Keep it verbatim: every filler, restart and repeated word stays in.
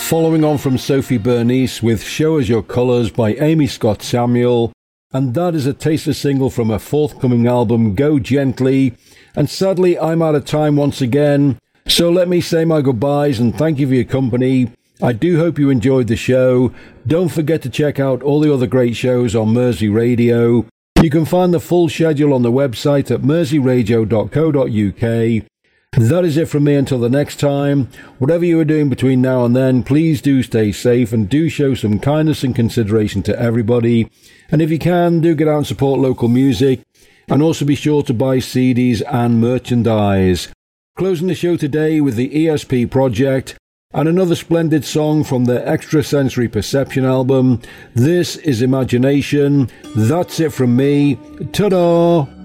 following on from Sophie Bernice with Show Us Your Colours by Amy Scott Samuel, and that is a taster single from her forthcoming album Go Gently. And sadly I'm out of time once again, so let me say my goodbyes and thank you for your company. I do hope you enjoyed the show. Don't forget to check out all the other great shows on Mersey Radio. You can find the full schedule on the website at mersey radio dot co dot uk. That is it from me until the next time. Whatever you are doing between now and then, please do stay safe and do show some kindness and consideration to everybody. And if you can, do get out and support local music. And also be sure to buy C Ds and merchandise. Closing the show today with the E S P Project and another splendid song from their Extrasensory Perception album. This is Imagination. That's it from me. Ta-da!